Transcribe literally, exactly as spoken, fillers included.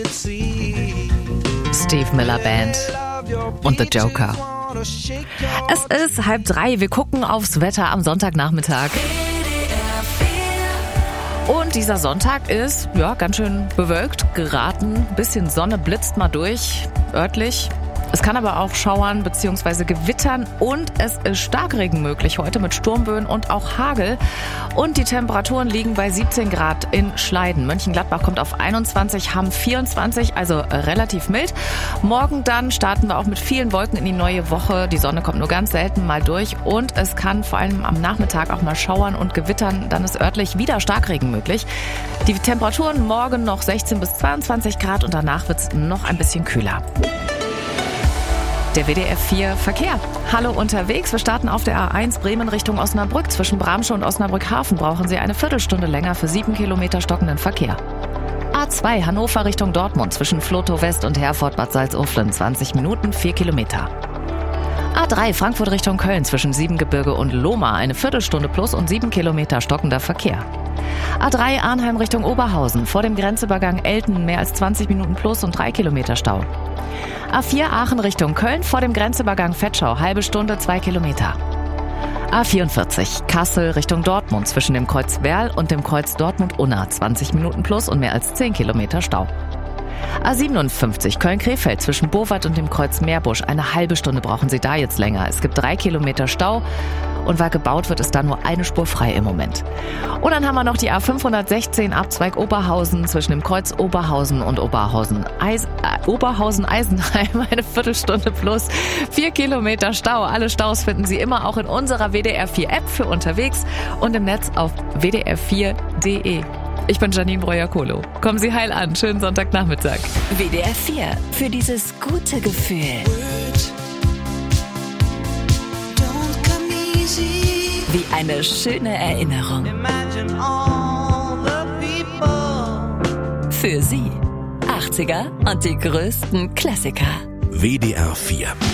Steve Miller Band und The Joker. Es ist halb drei, wir gucken aufs Wetter am Sonntagnachmittag. Und dieser Sonntag ist ja ganz schön bewölkt geraten. Bisschen Sonne blitzt mal durch, örtlich. Es kann aber auch schauern bzw. gewittern und es ist Starkregen möglich heute mit Sturmböen und auch Hagel. Und die Temperaturen liegen bei siebzehn Grad in Schleiden. Mönchengladbach kommt auf einundzwanzig, Hamm vierundzwanzig, also relativ mild. Morgen dann starten wir auch mit vielen Wolken in die neue Woche. Die Sonne kommt nur ganz selten mal durch und es kann vor allem am Nachmittag auch mal schauern und gewittern. Dann ist örtlich wieder Starkregen möglich. Die Temperaturen morgen noch sechzehn bis zweiundzwanzig Grad und danach wird es noch ein bisschen kühler. Der W D R vier Verkehr. Hallo unterwegs. Wir starten auf der A eins Bremen Richtung Osnabrück. Zwischen Bramsche und Osnabrück-Hafen brauchen Sie eine Viertelstunde länger für sieben Kilometer stockenden Verkehr. A zwei Hannover Richtung Dortmund. Zwischen Flotow West und Herford-Bad Salzuflen zwanzig Minuten, vier Kilometer. A drei Frankfurt Richtung Köln. Zwischen Siebengebirge und Lohmar eine Viertelstunde plus und sieben Kilometer stockender Verkehr. A drei Arnheim Richtung Oberhausen. Vor dem Grenzübergang Elten mehr als zwanzig Minuten plus und drei Kilometer Stau. A vier Aachen Richtung Köln, vor dem Grenzübergang Vetschau, halbe Stunde, zwei Kilometer. A vierundvierzig Kassel Richtung Dortmund, zwischen dem Kreuz Werl und dem Kreuz Dortmund-Unna, zwanzig Minuten plus und mehr als zehn Kilometer Stau. A siebenundfünfzig Köln-Krefeld, zwischen Bowat und dem Kreuz Meerbusch, eine halbe Stunde brauchen Sie da jetzt länger. Es gibt drei Kilometer Stau und weil gebaut wird, ist da nur eine Spur frei im Moment. Und dann haben wir noch die A fünfhundertsechzehn Abzweig Oberhausen, zwischen dem Kreuz Oberhausen und Oberhausen, Eis, äh, Oberhausen-Eisenheim, eine Viertelstunde plus, vier Kilometer Stau. Alle Staus finden Sie immer auch in unserer W D R vier App für unterwegs und im Netz auf w d r vier punkt d e. Ich bin Janine Breuer-Kolo. Kommen Sie heil an. Schönen Sonntagnachmittag. W D R vier. Für dieses gute Gefühl. Wie eine schöne Erinnerung. Für Sie. achtziger und die größten Klassiker. W D R vier.